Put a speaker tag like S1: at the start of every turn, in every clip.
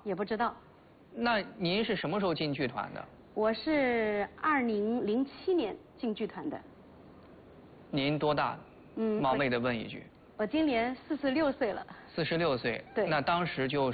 S1: 也不知道。
S2: 那您是什么时候进剧团的？
S1: 我是2007年进剧团的。
S2: 您多大？冒昧的问一句。
S1: 我今年46岁了。
S2: 46岁。
S1: 对。
S2: 那当时就是。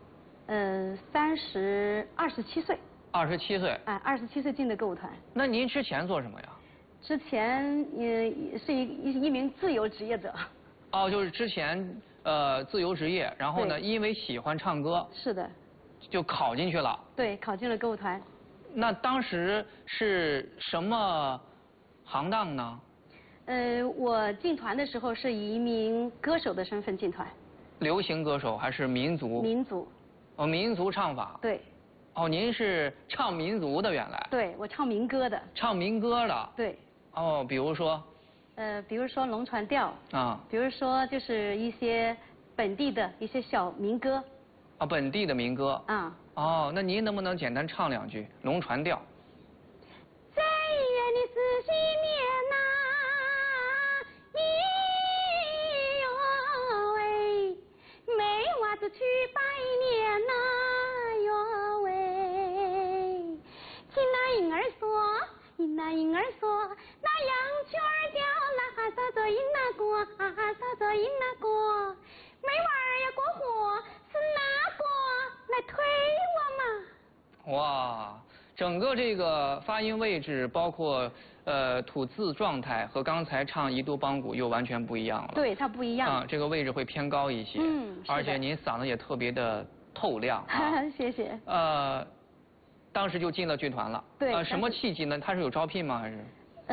S1: 27岁。27岁。哎，27岁进的歌舞团。
S2: 那您之前做什么呀？
S1: 之前是一名自由职业者。
S2: 哦，就是之前自由职业，然后呢，因为喜欢唱歌。
S1: 是的。就
S2: 考进去了。
S1: 对，考进了歌舞团。
S2: 那当时是什么行当呢？
S1: 我进团的时候是以一名歌手的身份进团。
S2: 流行歌手还是民族？
S1: 民族。
S2: 哦，民族唱法。
S1: 对。
S2: 哦，您是唱民族的原来？
S1: 对，我唱民歌的。唱民歌的。对。
S2: 哦，比如说？
S1: 比如说龙船调。啊。比如说就是一些本地的一些小民歌。
S2: 啊，本地的民歌。
S1: 啊。
S2: 哦，那您能不能简单唱2句龙船调？
S1: 在远的四西面呐，哟喂，妹娃子去拜年呐，哟喂，听那婴儿说，那羊圈儿叫啦撒着银那锅，撒着银那锅，妹娃儿呀过火是哪锅来推我嘛？
S2: 哇，整个这个发音位置，包括吐字状态，和刚才唱一度邦鼓又完全不一样了。
S1: 对，它不一样。啊，
S2: 这个位置会偏高一些。而且您嗓子也特别的透亮。
S1: 谢谢。
S2: 当时就进了剧团了。
S1: 对。
S2: 什么契机呢？他是有招聘吗？还是？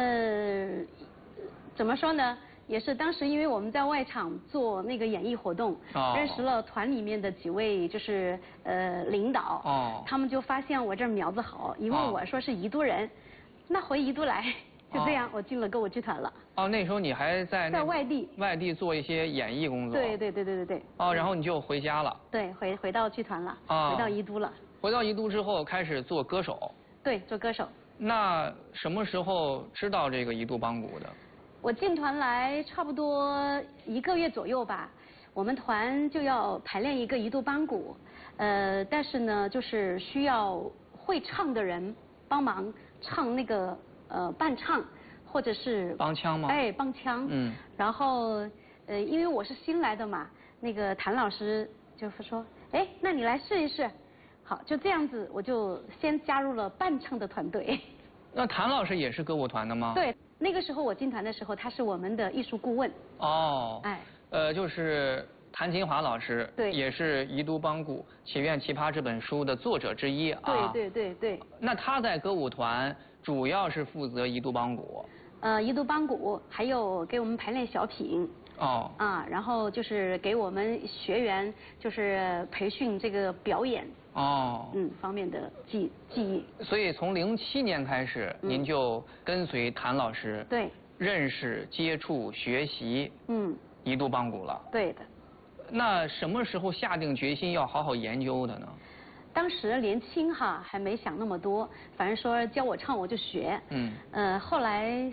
S1: 怎么说呢？也是当时因为我们在外场做那个演艺活动，认识了团里面的几位就是领导，他们就发现我这苗子好，一问我说是宜都人，那回宜都来，就这样我进了歌舞剧团了。哦，
S2: 那时候你还在
S1: 外
S2: 地做一些演艺工作。
S1: 对。
S2: 哦，然后你就回家了。
S1: 对，回到剧团了，回到宜都了。
S2: 回到宜都之后开始做歌手。
S1: 对，做歌手。
S2: 那什么时候知道这个一度邦鼓的？
S1: 我进团来差不多1个月左右吧，我们团就要排练一个一度邦鼓，但是呢，就是需要会唱的人帮忙唱那个伴唱，或者是
S2: 帮腔吗？
S1: 哎，帮腔。然后因为我是新来的嘛，那个谭老师就是说，哎，那你来试一试。好，就这样子，我就先加入了伴唱的团队。
S2: 那谭老师也是歌舞团的吗？
S1: 对。那个时候我进团的时候，他是我们的艺术顾问。哦。哎。
S2: 就是谭金华老师。
S1: 对。
S2: 也是宜都邦鼓祈愿奇葩这本书的作者之一啊。
S1: 对。
S2: 那他在歌舞团主要是负责宜都邦鼓。
S1: 宜都邦鼓还有给我们排练小品。哦。啊，然后就是给我们学员就是培训这个表演。哦。方面的技艺。
S2: 所以从07年开始，您就跟随谭老师。
S1: 对。
S2: 认识、接触、学习。宜都邦鼓了。
S1: 对的。
S2: 那什么时候下定决心要好好研究的呢？
S1: 当时年轻哈，还没想那么多，反正说教我唱我就学。后来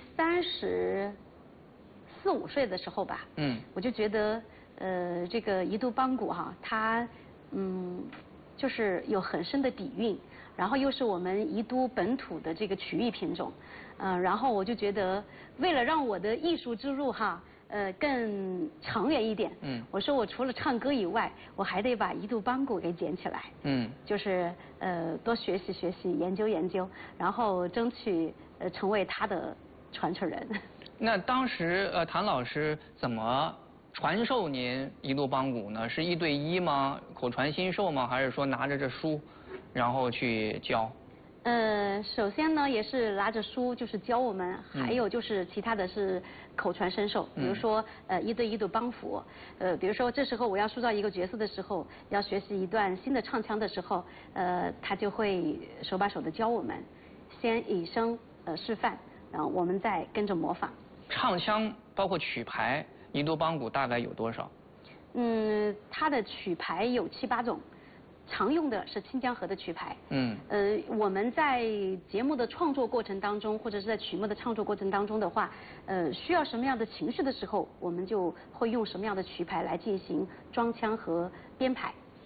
S1: 34、35岁的时候吧。我就觉得这个宜都邦鼓哈，它就是有很深的底蕴，然后又是我们宜都本土的这个曲艺品种，然后我就觉得为了让我的艺术之路哈，更长远一点，我说我除了唱歌以外，我还得把宜都邦鼓给捡起来，就是多学习学习，研究研究，然后争取成为他的传承人。
S2: 那当时谭老师怎么传授您宜都邦鼓呢？是1对1吗？口传心授吗？还是说拿着这书，然后去教？
S1: 首先呢，也是拿着书就是教我们，还有就是其他的是口传身授，比如说1对1的帮扶，比如说这时候我要塑造一个角色的时候，要学习一段新的唱腔的时候，他就会手把手的教我们，先以声示范，然后我们再跟着模仿。
S2: 唱腔包括曲牌，宜都邦鼓大概有多少？
S1: 它的曲牌有7、8种。常用的是清江河的曲牌。我们在节目的创作过程当中，或者是在曲目的创作过程当中的话，需要什么样的情绪的时候，我们就会用什么样的曲牌来进行装腔和编排。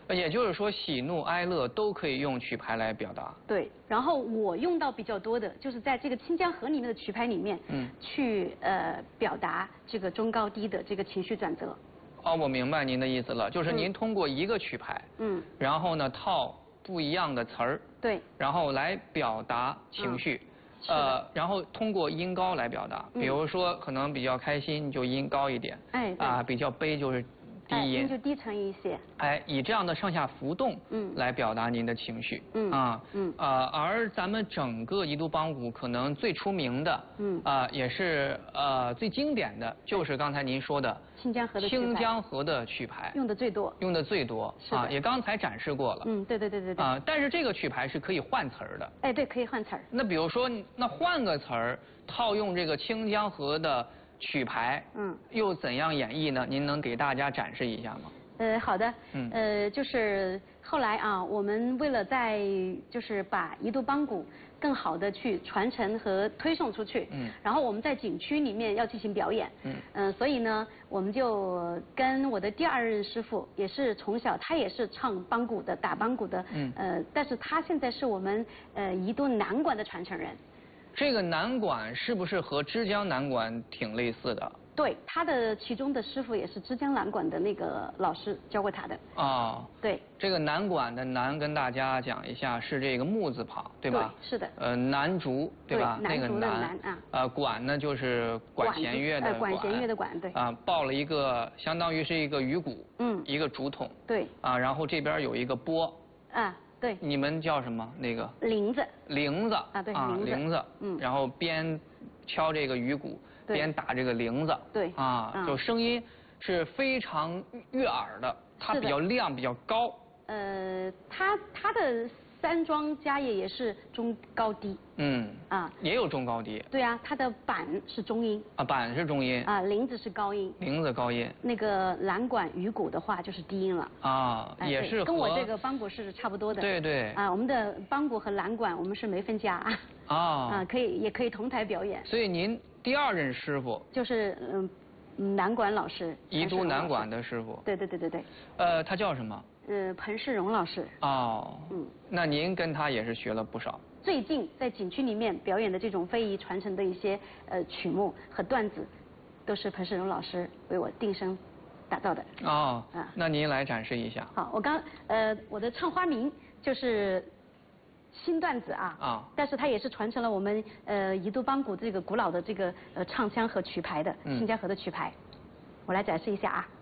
S2: 也就是说，喜怒哀乐都可以用曲牌来表达。
S1: 对，然后我用到比较多的就是在这个清江河里面的曲牌里面，去表达这个中高低的这个情绪转折。
S2: 哦，我明白您的意思了，就是您通过一个曲牌，然后呢套不一样的词儿，
S1: 对，
S2: 然后来表达情绪。然后通过音高来表达，比如说可能比较开心就音高一点，比较悲就是低音，
S1: 就低沉一些。
S2: 以这样的上下浮动，来表达您的情绪，而咱们整个宜都邦鼓可能最出名的，也是最经典的，就是刚才您说的
S1: 清江河
S2: 的曲牌，
S1: 用的最多，
S2: 也刚才展示过了，
S1: 对。
S2: 但是这个曲牌是可以换词儿的，
S1: 对，可以换词儿。
S2: 那比如说，那换个词儿套用这个清江河的曲牌，又怎样演绎呢？您能给大家展示一下吗？
S1: 好的，就是后来啊，我们为了就是把宜都邦鼓更好的去传承和推送出去，然后我们在景区里面要进行表演，所以呢，我们就跟我的第二任师傅，也是从小他也是唱邦鼓的，打邦鼓的，但是他现在是我们宜都南管的传承人。
S2: 这个南管是不是和枝江南管挺类似的？
S1: 对，他的其中的师傅也是枝江南管的那个老师教过他的。对。
S2: 这个南管的南跟大家讲一下，是这个木字旁，对吧？
S1: 对，是的。
S2: 南竹，对吧？
S1: 那个
S2: 南管呢就是管弦乐的
S1: 管弦乐的管，对。
S2: 抱了一个相当于是一个鱼鼓，一个竹筒。
S1: 对。
S2: 然后这边有一个钵。
S1: 对。
S2: 你们叫什么？那个？
S1: 铃子。
S2: 对，铃子。然后边敲这个鱼鼓。边打这个铃子，
S1: 对，
S2: 就声音是非常悦耳的，它比较亮，比较高。
S1: 它的山庄家业也是中高低。
S2: 也有中高低。
S1: 对啊，它的板是中音。
S2: 板是中音。
S1: 铃子是高音。
S2: 铃子高音。
S1: 那个南管鱼鼓的话就是低音了。
S2: 也是
S1: 跟我这个邦鼓是差不多的。
S2: 对。
S1: 我们的邦鼓和南管我们是没分家。也可以同台表演。
S2: 所以您第二任师傅
S1: 就是南管老师，
S2: 宜都南管的师傅。
S1: 对。
S2: 他叫什么？
S1: 彭世荣老师。
S2: 那您跟他也是学了不少。
S1: 最近在景区里面表演的这种非遗传承的一些曲目和段子，都是彭世荣老师为我定声打造的。
S2: 那您来展示一下。
S1: 好，我的唱花名就是新段子但是它也是传承了我们宜都邦鼓这个古老的这个唱腔和曲牌的清江河的曲牌，我来展示一下